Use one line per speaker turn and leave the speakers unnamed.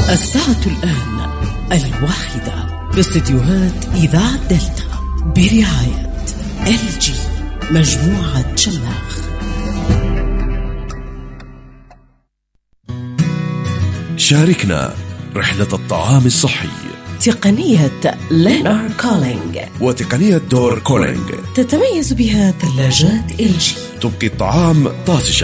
الساعة الآن 1:00 في استديوهات إذاعة دلتا برعاية LG مجموعة شماخ.
شاركنا رحلة الطعام الصحي.
تقنية لينار كولينج
وتقنية دور كولينج
تتميز بها ثلاجات LG،
تبقي الطعام طازجا